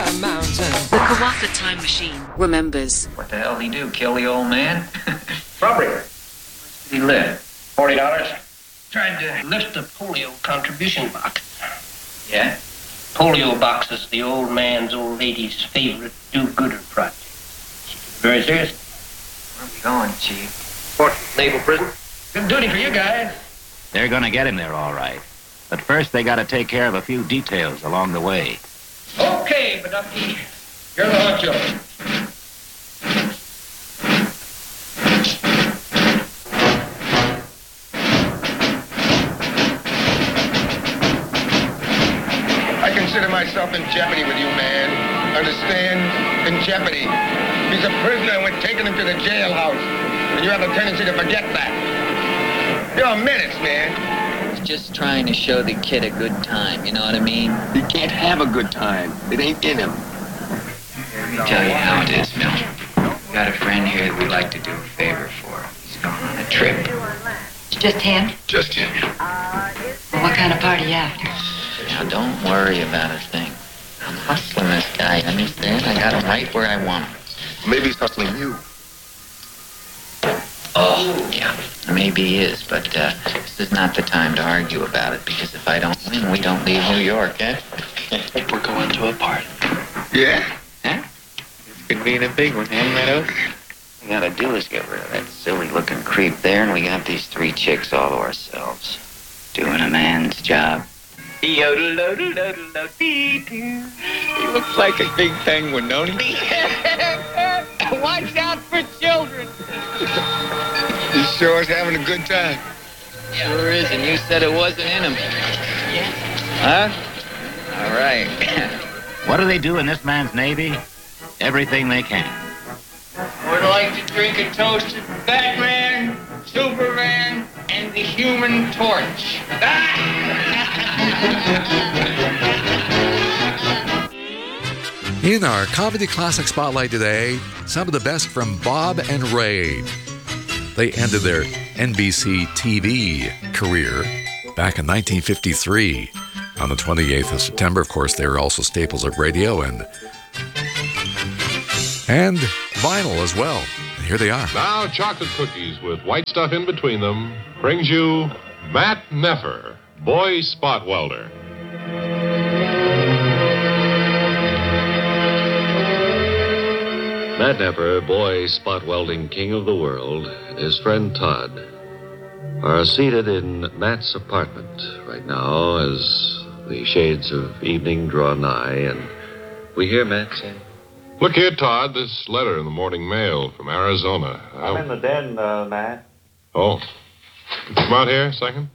a mountain. The Kawasa Time Machine remembers. What the hell did he do? Kill the old man? Robbery. He lived. $40. Tried to lift the polio contribution box. Yeah? Polio box is the old man's old lady's favorite do-gooder project. She took it very seriously. Where are we going, Chief? Fort Naval Prison. Good duty for you guys. They're gonna get him there, all right. But first, they gotta take care of a few details along the way. Okay, Badufki. You're the honcho. I consider myself in jeopardy with you, man. Understand? In jeopardy. He's a prisoner and we're taking him to the jailhouse. And you have a tendency to forget that. You're a menace, man. He's just trying to show the kid a good time, you know what I mean? He can't have a good time. It ain't in him. Let me tell you how it is, Bill. We got a friend here that we'd like to do a favor for. He's going on a trip. It's just him? Just him. Well, what kind of party after? Now, don't worry about a thing. I'm hustling this guy, understand? I got him right where I want him. Maybe he's hustling you. Oh, yeah, maybe he is, but this is not the time to argue about it, because if I don't win, we don't leave New York, eh? We're going to a party. Yeah? Huh? This could be the big one, eh, Meadows? What we gotta do is get rid of that silly-looking creep there, and we got these 3 chicks all to ourselves. Doing a man's job. He looks like a big penguin, don't he? Watch out for children. He sure is having a good time. Sure is, and you said it wasn't in him. Yeah. Huh? All right. What do they do in this man's Navy? Everything they can. Would like to drink a toast to Batman, Superman, and the Human Torch. In our Comedy Classic Spotlight today, some of the best from Bob and Ray. They ended their NBC TV career back in 1953. On the 28th of September, of course, they were also staples of radio and vinyl as well. And here they are. Now, chocolate cookies with white stuff in between them brings you Matt Neffer, boy spot welder. Matt Neffer, boy spot welding king of the world, and his friend Todd are seated in Matt's apartment right now as the shades of evening draw nigh, and we hear Matt say, Look here, Todd, this letter in the morning mail from Arizona. I'm in the den, Matt. Oh. Come out here a second.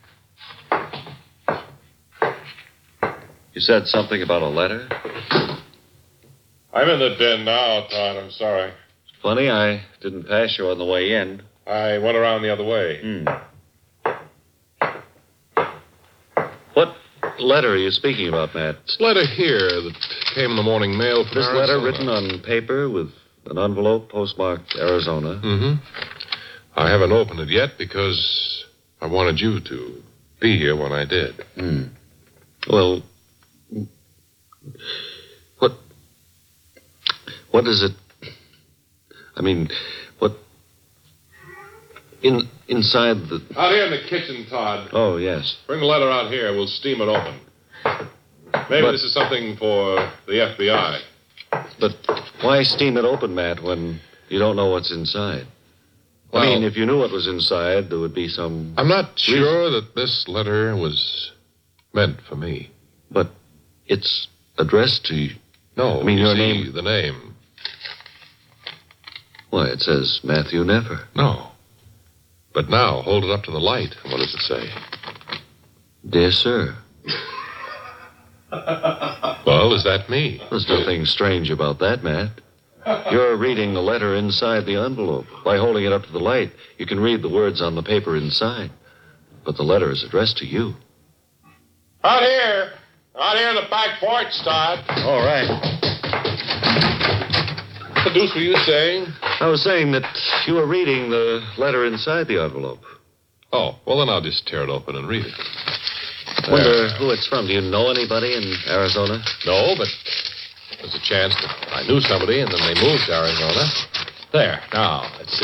You said something about a letter? I'm in the den now, Todd. I'm sorry. It's funny, I didn't pass you on the way in. I went around the other way. What letter are you speaking about, Matt? This letter here that came in the morning mail from This Arizona. letter written on paper with an envelope postmarked Arizona. Mm-hmm. I haven't opened it yet because I wanted you to be here when I did. Well, what is it? I mean, what inside the... Out here in the kitchen, Todd. Oh, yes. Bring the letter out here. We'll steam it open. Maybe this is something for the FBI. But why steam it open, Matt, when you don't know what's inside? Well, I mean, if you knew what was inside, there would be some... I'm not sure that this letter was meant for me. But it's addressed to you. No, I mean, you your see, name... the name. Why, it says Matthew Neffer. No. But now, hold it up to the light. What does it say? Dear sir. Well, is that me? There's nothing strange about that, Matt. You're reading the letter inside the envelope. By holding it up to the light, you can read the words on the paper inside. But the letter is addressed to you. Out here in the back porch, Todd. All right. What the deuce were you saying? I was saying that you were reading the letter inside the envelope. Oh, well, then I'll just tear it open and read it. Wonder who it's from. Do you know anybody in Arizona? No, but There's a chance that I knew somebody and then they moved to Arizona. There, now, let's see.